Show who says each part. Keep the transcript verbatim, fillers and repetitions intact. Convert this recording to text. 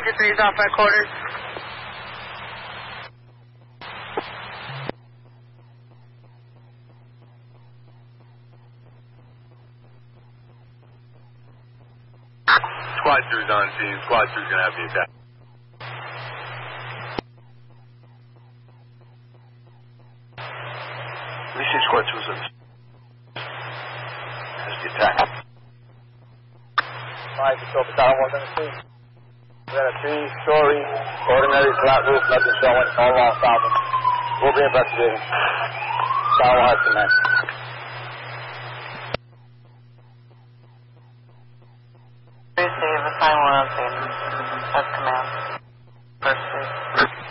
Speaker 1: Ranger three is off by quarters.
Speaker 2: Squad two's on scene. Squad two's going to have the attack.
Speaker 3: We see Squad two's on has the attack.
Speaker 4: Five Patrol Battalion one on the scene. We got a three-story ordinary flat roof, nothing showing, all off problem. We'll be investigating. Battalion has command.
Speaker 1: Receive, assign one on scene.